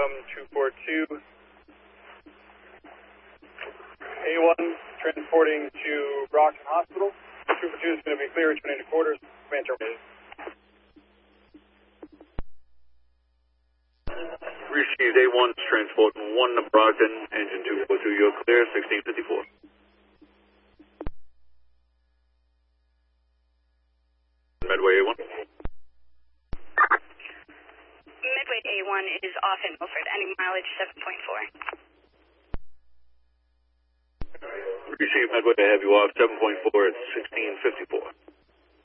242. A1 transporting to Brockton Hospital. 242 is going to be clear, returning to quarters. Command terminated. Received A1 transporting 1 to Brockton, engine 242, you're clear, 1654. Medway A1. Midway A1 is off in Milford, ending mileage 7.4. Received Medway, I have you off 7.4 at 1654.